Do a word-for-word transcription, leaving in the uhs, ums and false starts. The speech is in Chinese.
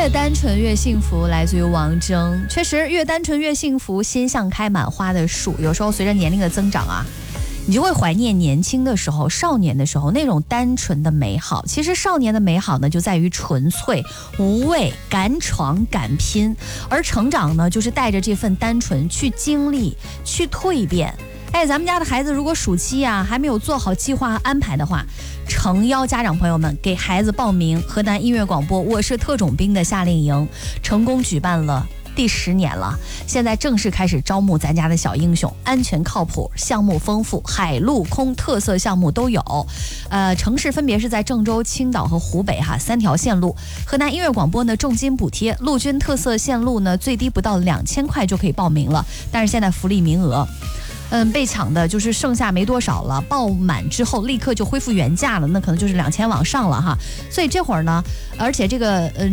越单纯越幸福，来自于王铮。确实，越单纯越幸福，心像开满花的树。有时候随着年龄的增长啊，你就会怀念年轻的时候、少年的时候那种单纯的美好。其实少年的美好呢，就在于纯粹、无畏、敢闯、敢拼；而成长呢，就是带着这份单纯去经历、去蜕变。哎，咱们家的孩子如果暑期啊还没有做好计划安排的话，诚邀家长朋友们给孩子报名河南音乐广播我是特种兵的夏令营，成功举办了第十年了，现在正式开始招募咱家的小英雄，安全靠谱，项目丰富，海陆空特色项目都有。呃，城市分别是在郑州、青岛和湖北哈三条线路。河南音乐广播呢重金补贴，陆军特色线路呢最低不到两千块就可以报名了，但是现在福利名额。嗯，被抢的就是剩下没多少了，爆满之后立刻就恢复原价了，那可能就是两千往上了哈。所以这会儿呢，而且这个嗯。